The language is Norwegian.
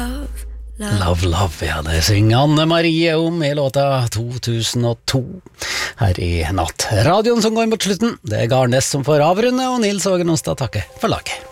Love, love, ja, det synger Anne Marie om I låta 2002 her I natt. Radioen som går mot slutten, det Garnes som får avrunde, og Nils Ågen Onsdag takker for laget.